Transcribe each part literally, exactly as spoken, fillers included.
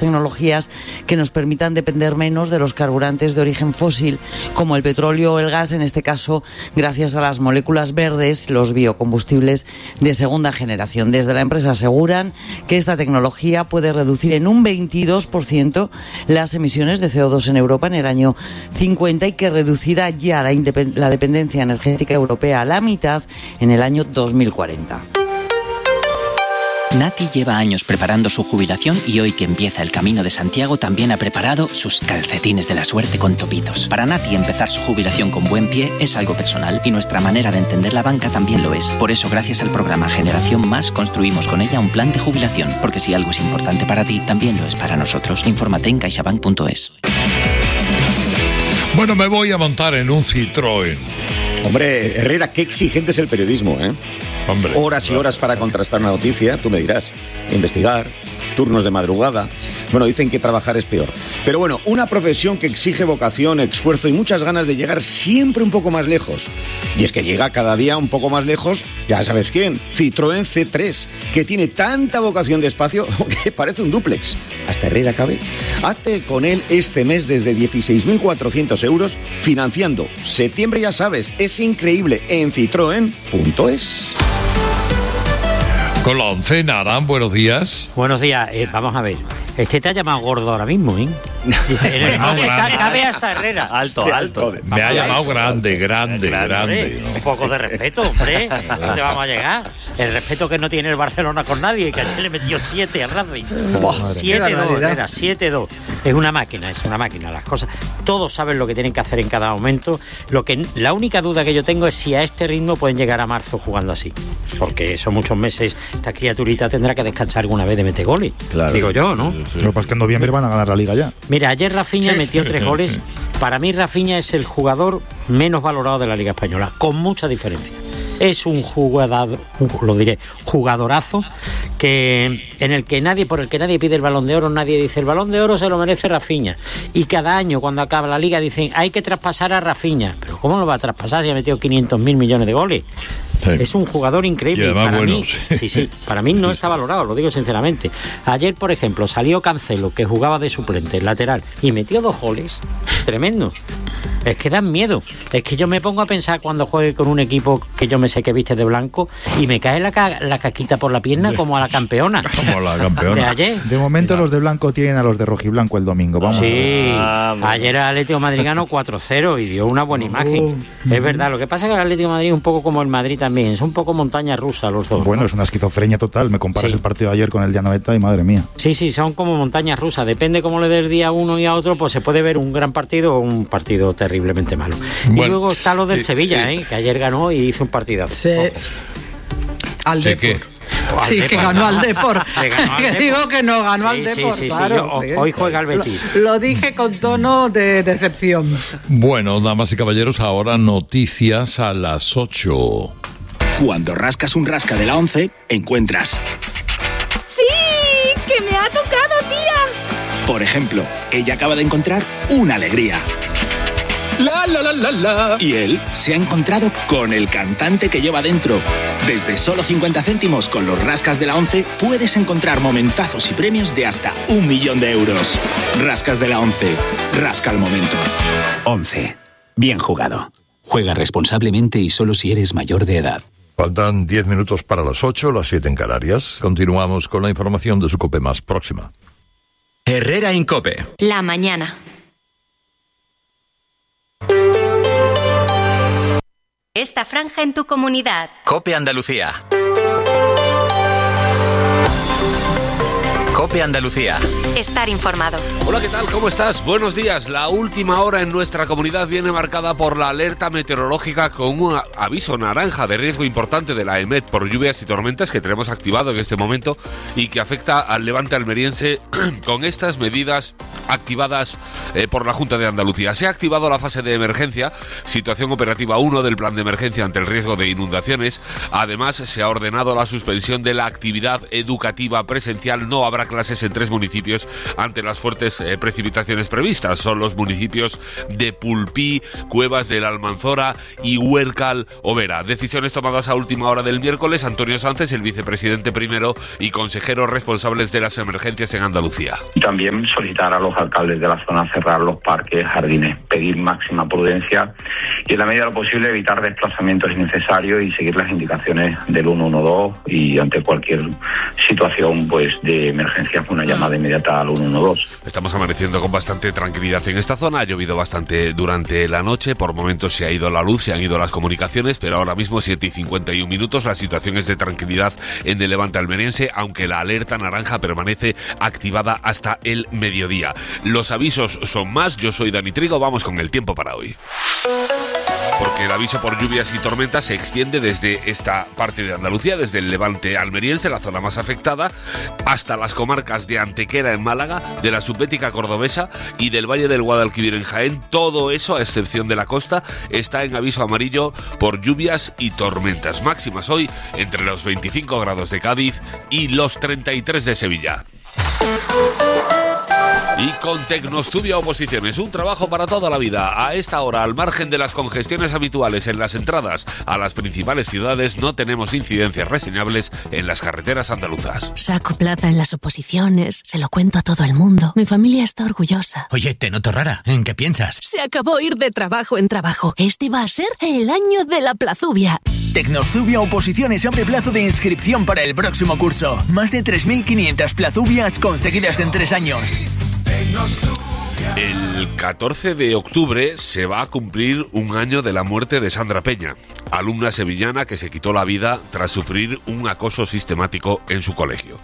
tecnologías que nos permitan depender menos de los carburantes de origen fósil, como el petróleo o el gas, en este caso gracias a las moléculas verdes, los biocombustibles de segunda generación. Desde la empresa aseguran que esta tecnología puede reducir en un veintidós por ciento las emisiones de C O dos en Europa en el año cincuenta y que reducirá ya la, independ- la dependencia energética europea a la mitad en el año dos mil cuarenta. Nati lleva años preparando su jubilación y hoy que empieza el Camino de Santiago también ha preparado sus calcetines de la suerte con topitos. Para Nati empezar su jubilación con buen pie es algo personal y nuestra manera de entender la banca también lo es. Por eso, gracias al programa Generación Más, construimos con ella un plan de jubilación, porque si algo es importante para ti, también lo es para nosotros. Infórmate en caixabank punto es. Bueno, me voy a montar en un Citroën. Hombre, Herrera, qué exigente es el periodismo, ¿eh? Hombre, horas y horas para contrastar una noticia, tú me dirás, investigar, turnos de madrugada. Bueno, dicen que trabajar es peor. Pero bueno, una profesión que exige vocación, esfuerzo y muchas ganas de llegar siempre un poco más lejos. Y es que llega cada día un poco más lejos, ya sabes quién, Citroën C tres, que tiene tanta vocación de espacio que parece un dúplex. ¿Hasta Herrera cabe? Hazte con él este mes desde dieciséis mil cuatrocientos euros, financiando. Septiembre, ya sabes, es increíble en citroen punto es. Con la once, Naran, buenos días. Buenos días, eh, vamos a ver. Este te ha llamado gordo ahora mismo, ¿eh? Dice, en el coche cabe hasta Herrera. Alto, alto. Me ha llamado grande, grande, grande. grande ¿no? Un poco de respeto, hombre. ¿Dónde vamos a llegar? El respeto que no tiene el Barcelona con nadie, que ayer le metió siete al Racing. siete dos, Herrera, siete dos. Es una máquina, es una máquina. Las cosas, todos saben lo que tienen que hacer en cada momento. Lo que, la única duda que yo tengo es si a este ritmo pueden llegar a marzo jugando así. Porque son muchos meses. Esta criaturita tendrá que descansar alguna vez de meter goles. Claro. Digo yo, ¿no? Sí. Lo que pasa es que en noviembre van a ganar la Liga ya. Mira, ayer Rafinha metió tres goles. Para mí Rafinha es el jugador menos valorado de la Liga Española, con mucha diferencia. Es un jugador, lo diré, jugadorazo que en el que nadie, por el que nadie pide el Balón de Oro, nadie dice el Balón de Oro se lo merece Rafinha. Y cada año cuando acaba la Liga dicen hay que traspasar a Rafinha. Pero ¿cómo lo va a traspasar si ha metido quinientos mil millones de goles? Sí. Es un jugador increíble. Y además, para bueno, mí, sí. sí, sí, para mí no está valorado, lo digo sinceramente. Ayer, por ejemplo, salió Cancelo, que jugaba de suplente, lateral, y metió dos goles. Tremendo. Es que dan miedo. Es que yo me pongo a pensar cuando juegue con un equipo que yo me sé que viste de blanco y me cae la, ca- la caquita por la pierna como a la campeona. Como la campeona. De ayer. De momento los de blanco tienen a los de rojiblanco el domingo. Vamos. Sí, ayer el Atlético de Madrid ganó cuatro cero y dio una buena imagen. Es verdad, lo que pasa es que el Atlético de Madrid es un poco como el Madrid también, es un poco montaña rusa los dos. Bueno, ¿no? es una esquizofrenia total. Me comparas Sí. el partido de ayer con el de Anoeta y madre mía. Sí, sí, son como montañas rusas. Depende cómo le dé el día a uno y a otro, pues se puede ver un gran partido o un partido terriblemente malo. Bueno, y luego está lo del sí, Sevilla, sí. ¿eh? Que ayer ganó y hizo un partidazo. Sí. Ojo. Al ¿Sí Depor. qué? Sí, Al que Depor. ganó al Depor. Que ganó al Que Depor. digo que no ganó al Sí, sí, Depor, sí, sí. claro. Yo- Sí. hoy juega el Betis. Lo, lo dije con tono de decepción. Bueno, damas y caballeros, ahora noticias a las ocho. Cuando rascas un rasca de la once, encuentras... ¡Sí! ¡Que me ha tocado, tía! Por ejemplo, ella acaba de encontrar una alegría. La, la, la, la, la. Y él se ha encontrado con el cantante que lleva dentro. Desde solo cincuenta céntimos con los rascas de la once puedes encontrar momentazos y premios de hasta un millón de euros. Rascas de la once. Rasca el momento. once. Bien jugado. Juega responsablemente y solo si eres mayor de edad. Faltan diez minutos para las ocho, las siete en Canarias. Continuamos con la información de su COPE más próxima. Herrera en COPE. La mañana. Esta franja en tu comunidad. COPE Andalucía. COPE Andalucía. Estar informado. Hola, ¿qué tal? ¿Cómo estás? Buenos días. La última hora en nuestra comunidad viene marcada por la alerta meteorológica con un aviso naranja de riesgo importante de la EMET por lluvias y tormentas que tenemos activado en este momento y que afecta al levante almeriense con estas medidas activadas eh, por la Junta de Andalucía. Se ha activado la fase de emergencia, situación operativa uno del plan de emergencia ante el riesgo de inundaciones. Además, se ha ordenado la suspensión de la actividad educativa presencial. No habrá clases en tres municipios ante las fuertes eh, precipitaciones previstas. Son los municipios de Pulpí, Cuevas del Almanzora y Huércal Overa. Decisiones tomadas a última hora del miércoles. Antonio Sánchez, el vicepresidente primero y consejero responsables de las emergencias en Andalucía. También solicitar a los alcaldes de la zona cerrar los parques, jardines, pedir máxima prudencia y en la medida de lo posible evitar desplazamientos innecesarios y seguir las indicaciones del uno uno dos y ante cualquier situación pues de emergencia una llamada inmediata al uno uno dos. Estamos amaneciendo con bastante tranquilidad en esta zona. Ha llovido bastante durante la noche, por momentos se ha ido la luz, se han ido las comunicaciones, pero ahora mismo siete y cincuenta y un minutos, la situación es de tranquilidad en el Levante almeriense, aunque la alerta naranja permanece activada hasta el mediodía. Los avisos son más. Yo soy Dani Trigo, vamos con el tiempo para hoy. Porque el aviso por lluvias y tormentas se extiende desde esta parte de Andalucía, desde el Levante almeriense, la zona más afectada, hasta las comarcas de Antequera en Málaga, de la Subbética cordobesa y del Valle del Guadalquivir en Jaén. Todo eso, a excepción de la costa, está en aviso amarillo por lluvias y tormentas. Máximas hoy entre los veinticinco grados de Cádiz y los treinta y tres de Sevilla. Y con Tecnostudio Oposiciones, un trabajo para toda la vida. A esta hora, al margen de las congestiones habituales en las entradas a las principales ciudades, no tenemos incidencias reseñables en las carreteras andaluzas. Saco plaza en las oposiciones, se lo cuento a todo el mundo. Mi familia está orgullosa. Oye, te noto rara. ¿En qué piensas? Se acabó ir de trabajo en trabajo. Este va a ser el año de la plazubia. Tecnostudio Oposiciones abre plazo de inscripción para el próximo curso. Más de tres mil quinientas plazubias conseguidas en tres años. El catorce de octubre se va a cumplir un año de la muerte de Sandra Peña, alumna sevillana que se quitó la vida tras sufrir un acoso sistemático en su colegio.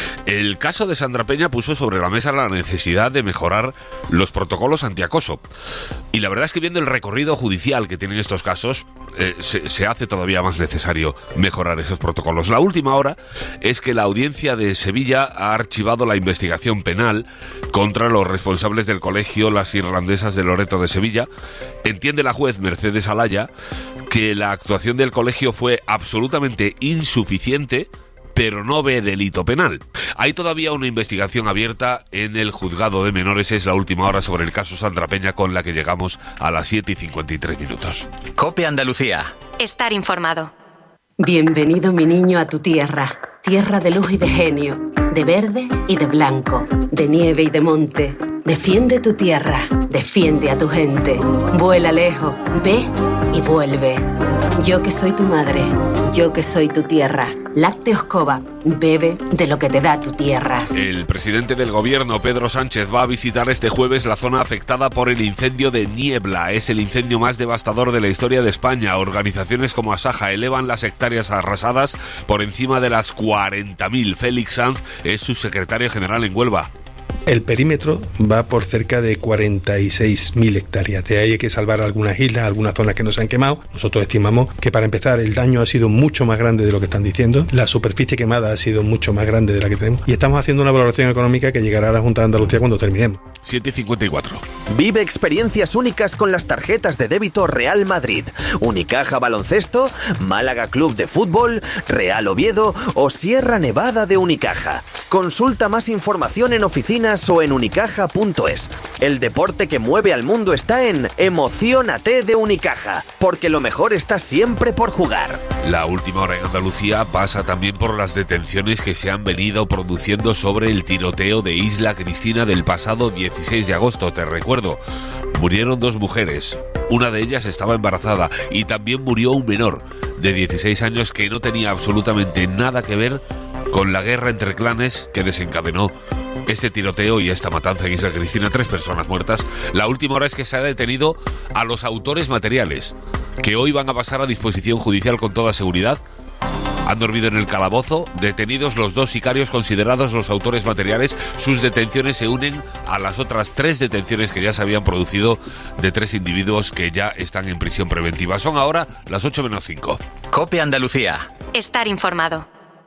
El caso de Sandra Peña puso sobre la mesa la necesidad de mejorar los protocolos antiacoso. Y la verdad es que viendo el recorrido judicial que tienen estos casos, eh, se, se hace todavía más necesario mejorar esos protocolos. La última hora es que la audiencia de Sevilla ha archivado la investigación penal contra los responsables del colegio Las Irlandesas de Loreto de Sevilla. Entiende la juez Mercedes Alaya que la actuación del colegio fue absolutamente insuficiente, pero no ve delito penal. Hay todavía una investigación abierta en el juzgado de menores. Es la última hora sobre el caso Sandra Peña, con la que llegamos a las siete y cincuenta y tres minutos. COPE Andalucía. Estar informado. Bienvenido, mi niño, a tu tierra. Tierra de luz y de genio, de verde y de blanco, de nieve y de monte. Defiende tu tierra, defiende a tu gente. Vuela lejos, ve y vuelve. Yo que soy tu madre, yo que soy tu tierra. Lácteos Cova, bebe de lo que te da tu tierra. El presidente del gobierno, Pedro Sánchez, va a visitar este jueves la zona afectada por el incendio de Niebla. Es el incendio más devastador de la historia de España. Organizaciones como Asaja elevan las hectáreas arrasadas por encima de las cuarenta mil. Félix Sanz es su secretario general en Huelva. El perímetro va por cerca de cuarenta y seis mil hectáreas. De ahí hay que salvar algunas islas, algunas zonas que no se han quemado. Nosotros estimamos que, para empezar, el daño ha sido mucho más grande de lo que están diciendo. La superficie quemada ha sido mucho más grande de la que tenemos. Y estamos haciendo una valoración económica que llegará a la Junta de Andalucía cuando terminemos. siete y cincuenta y cuatro. Vive experiencias únicas con las tarjetas de débito Real Madrid, Unicaja Baloncesto, Málaga Club de Fútbol, Real Oviedo o Sierra Nevada de Unicaja. Consulta más información en oficinas o en unicaja punto es. El deporte que mueve al mundo está en Emociónate de Unicaja, porque lo mejor está siempre por jugar. La última hora en Andalucía pasa también por las detenciones que se han venido produciendo sobre el tiroteo de Isla Cristina del pasado dieciséis de agosto. Te recuerdo, murieron dos mujeres, una de ellas estaba embarazada y también murió un menor de dieciséis años que no tenía absolutamente nada que ver con la guerra entre clanes que desencadenó este tiroteo y esta matanza en Isla Cristina. Tres personas muertas. La última hora es que se ha detenido a los autores materiales, que hoy van a pasar a disposición judicial con toda seguridad. Han dormido en el calabozo, detenidos los dos sicarios considerados los autores materiales. Sus detenciones se unen a las otras tres detenciones que ya se habían producido de tres individuos que ya están en prisión preventiva. Son ahora las ocho menos cinco. COPE Andalucía. Estar informado.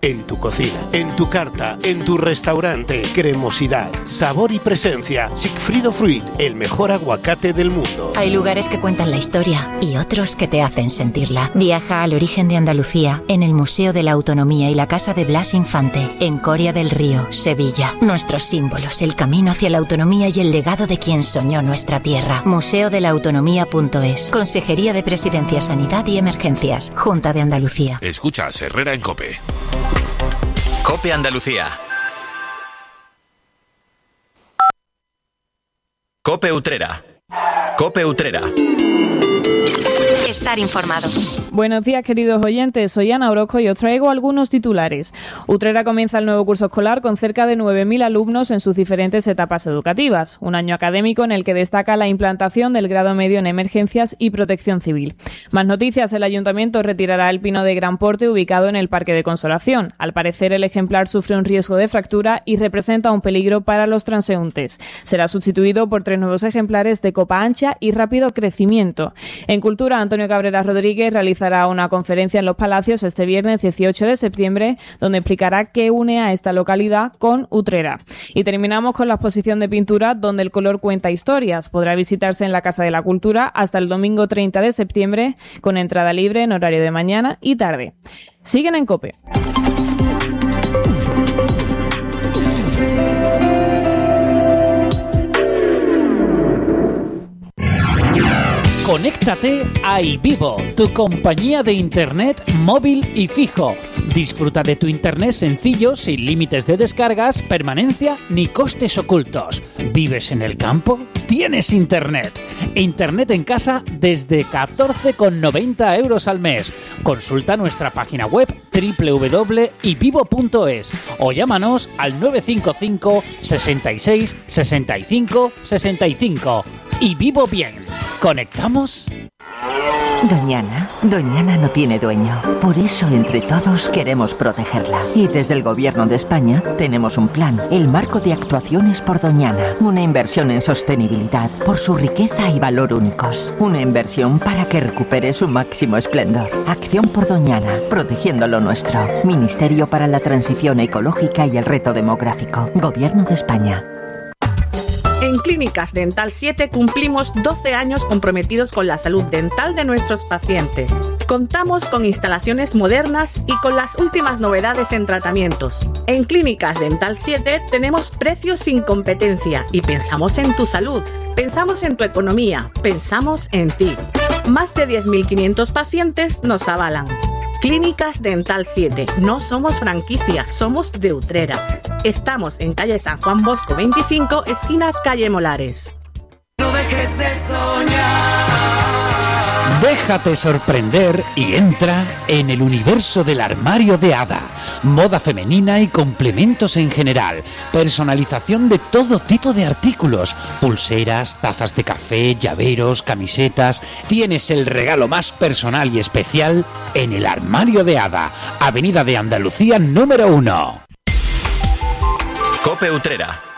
En tu cocina, en tu carta, en tu restaurante. Cremosidad, sabor y presencia. Sigfrido Fruit, el mejor aguacate del mundo. Hay lugares que cuentan la historia y otros que te hacen sentirla. Viaja al origen de Andalucía en el Museo de la Autonomía y la Casa de Blas Infante, en Coria del Río, Sevilla. Nuestros símbolos, el camino hacia la autonomía y el legado de quien soñó nuestra tierra. museo de la autonomía punto es. Consejería de Presidencia, Sanidad y Emergencias. Junta de Andalucía. Escuchas Herrera en COPE. COPE Andalucía. COPE Utrera. COPE Utrera. Estar informado. Buenos días, queridos oyentes. Soy Ana Orozco y os traigo algunos titulares. Utrera comienza el nuevo curso escolar con cerca de nueve mil alumnos en sus diferentes etapas educativas. Un año académico en el que destaca la implantación del grado medio en emergencias y protección civil. Más noticias: el Ayuntamiento retirará el pino de gran porte ubicado en el Parque de Consolación. Al parecer, el ejemplar sufre un riesgo de fractura y representa un peligro para los transeúntes. Será sustituido por tres nuevos ejemplares de copa ancha y rápido crecimiento. En Cultura, Antonio Cabrera Rodríguez realizará una conferencia en Los Palacios este viernes dieciocho de septiembre, donde explicará qué une a esta localidad con Utrera. Y terminamos con la exposición de pintura donde el color cuenta historias. Podrá visitarse en la Casa de la Cultura hasta el domingo treinta de septiembre, con entrada libre en horario de mañana y tarde. Siguen en COPE. Conéctate a iVivo, tu compañía de internet móvil y fijo. Disfruta de tu internet sencillo, sin límites de descargas, permanencia ni costes ocultos. ¿Vives en el campo? Tienes internet. Internet en casa desde catorce con noventa euros al mes. Consulta nuestra página web doble u doble u doble punto ivivo punto es o llámanos al nueve cinco cinco, sesenta y seis, sesenta y cinco, sesenta y cinco. Y vivo bien. ¿Conectamos? Doñana, Doñana no tiene dueño. Por eso entre todos queremos protegerla. Y desde el Gobierno de España tenemos un plan, el Marco de Actuaciones por Doñana. Una inversión en sostenibilidad por su riqueza y valor únicos. Una inversión para que recupere su máximo esplendor. Acción por Doñana, protegiendo lo nuestro. Ministerio para la Transición Ecológica y el Reto Demográfico. Gobierno de España. En Clínicas Dental siete cumplimos doce años comprometidos con la salud dental de nuestros pacientes. Contamos con instalaciones modernas y con las últimas novedades en tratamientos. En Clínicas Dental siete tenemos precios sin competencia y pensamos en tu salud, pensamos en tu economía, pensamos en ti. Más de diez mil quinientos pacientes nos avalan. Clínicas Dental siete. No somos franquicia, somos de Utrera. Estamos en calle San Juan Bosco veinticinco, esquina calle Molares. No dejes de soñar. Déjate sorprender y entra en el universo del armario de Ada. Moda femenina y complementos en general. Personalización de todo tipo de artículos. Pulseras, tazas de café, llaveros, camisetas. Tienes el regalo más personal y especial en el armario de Ada. Avenida de Andalucía número uno. COPE Utrera.